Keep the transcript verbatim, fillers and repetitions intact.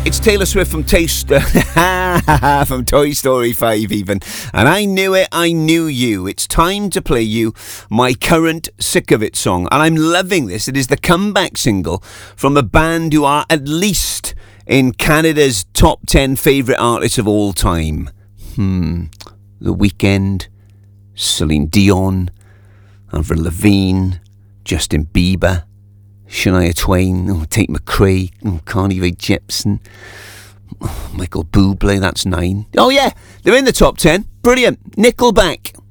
It's Taylor Swift from Taste from Toy Story five even. And I knew it, I knew you. It's time to play you my current Sick of It song. And I'm loving this. It is the comeback single from a band who are at least in Canada's top ten favourite artists of all time. Hmm. The Weeknd, Celine Dion, Avril Lavigne, Justin Bieber, Shania Twain, oh, Tate McRae, oh, Carly Rae Jepsen, oh, Michael Bublé, that's nine. Oh yeah, they're in the top ten. Brilliant. Nickelback.